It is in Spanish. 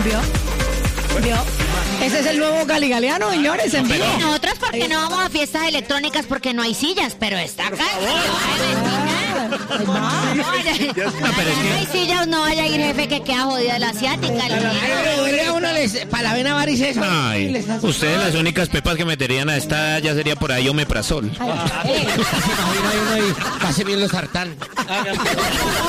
¿Vio? Ese es el nuevo Galigaliano, señores. En vivo. Nosotros porque no vamos a fiestas electrónicas porque no hay sillas, pero está acá. No hay sillas, no vaya a ir, jefe, que queda jodida la asiática. Para la vena varices. Ay, ustedes las únicas pepas que meterían a esta ya sería por ahí omeprazol. Pase bien los sartán.